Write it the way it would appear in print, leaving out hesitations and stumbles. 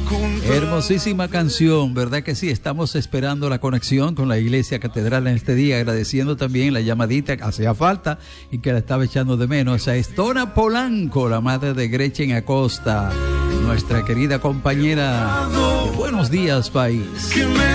Hermosísima canción, ¿verdad que sí? Estamos esperando la conexión con la Iglesia Catedral en este día, agradeciendo también la llamadita que hacía falta y que la estaba echando de menos a Estona Polanco, la madre de Gretchen Acosta, nuestra querida compañera de Buenos Días País.